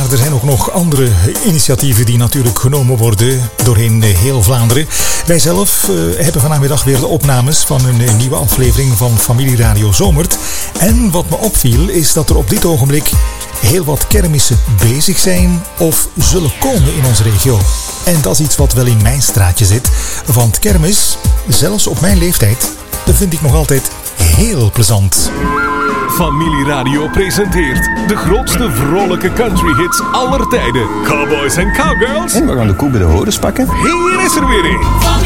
Maar er zijn ook nog andere initiatieven die natuurlijk genomen worden doorheen heel Vlaanderen. Wij zelf hebben vanmiddag weer de opnames van een nieuwe aflevering van Familieradio Zomert. En wat me opviel is dat er op dit ogenblik heel wat kermissen bezig zijn of zullen komen in onze regio. En dat is iets wat wel in mijn straatje zit. Want kermis, zelfs op mijn leeftijd, vind ik nog altijd heel plezant. Familieradio presenteert de grootste vrolijke country-hits aller tijden. Cowboys en cowgirls. En we gaan de koe bij de horens pakken. Hier is er weer een.